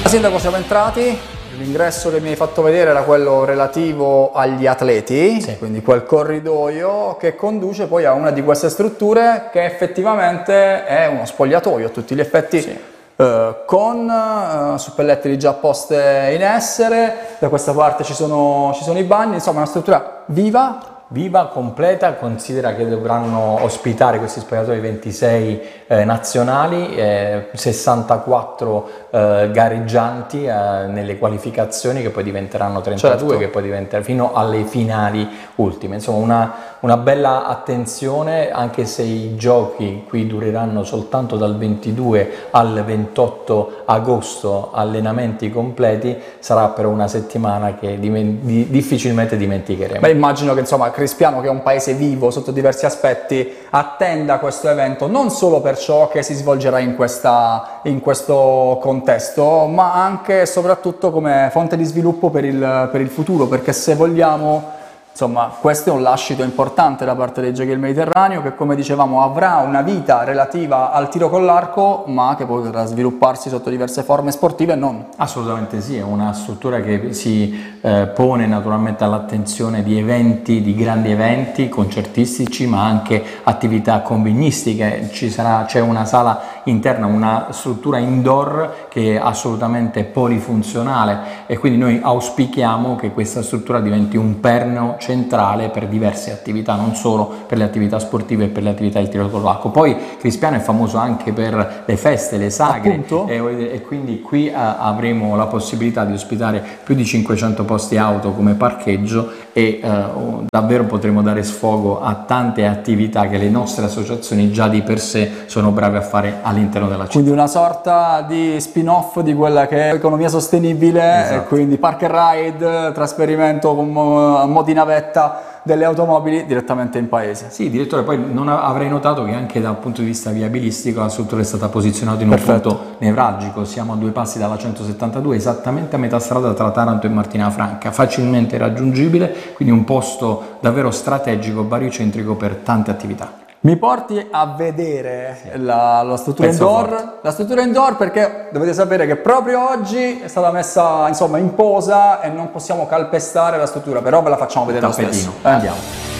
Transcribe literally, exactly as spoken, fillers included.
Sindaco, siamo entrati, l'ingresso che mi hai fatto vedere era quello relativo agli atleti, sì. Quindi quel corridoio che conduce poi a una di queste strutture che effettivamente è uno spogliatoio a tutti gli effetti, sì. eh, con eh, suppellettili già poste in essere, da questa parte ci sono, ci sono i bagni, insomma una struttura viva. Viva, completa, considera che dovranno ospitare questi spogliatoi ventisei eh, nazionali, eh, sessantaquattro eh, gareggianti eh, nelle qualificazioni che poi diventeranno trentadue, certo. Che poi diventeranno fino alle finali ultime. Insomma una, una bella attenzione, anche se i giochi qui dureranno soltanto dal ventidue al ventotto agosto, allenamenti completi, sarà per una settimana che di, difficilmente dimenticheremo. Beh, immagino che insomma Crispiano, che è un paese vivo sotto diversi aspetti, attenda questo evento non solo per ciò che si svolgerà in, questa, in questo contesto, ma anche e soprattutto come fonte di sviluppo per il, per il futuro, perché se vogliamo, insomma, questo è un lascito importante da parte dei Giochi del Mediterraneo che, come dicevamo, avrà una vita relativa al tiro con l'arco, ma che poi potrà svilupparsi sotto diverse forme sportive e non. Assolutamente sì, è una struttura che si eh, pone naturalmente all'attenzione di eventi, di grandi eventi concertistici, ma anche attività convegnistiche. Ci sarà, c'è una sala interna, una struttura indoor che è assolutamente polifunzionale, e quindi noi auspichiamo che questa struttura diventi un perno centrale per diverse attività, non solo per le attività sportive e per le attività del tiro con l'arco. Poi Crispiano è famoso anche per le feste, le sagre, e, e quindi qui a, avremo la possibilità di ospitare più di cinquecento posti auto come parcheggio, e eh, davvero potremo dare sfogo a tante attività che le nostre associazioni già di per sé sono brave a fare all'interno della città. Quindi una sorta di spin-off di quella che è economia sostenibile, esatto. E quindi park and ride, trasferimento con a mo' di navetta delle automobili direttamente in paese. Sì, direttore, poi non avrei notato che anche dal punto di vista viabilistico la struttura è stata posizionata in un Perfetto. punto nevralgico. Siamo a due passi dalla centosettantadue, esattamente a metà strada tra Taranto e Martina Franca, facilmente raggiungibile, quindi un posto davvero strategico, bariocentrico per tante attività. Mi porti a vedere sì. la, la struttura Pezzo indoor, forte. la struttura indoor, perché dovete sapere che proprio oggi è stata messa insomma in posa e non possiamo calpestare la struttura, però ve la facciamo vedere lo stesso. Eh. Andiamo.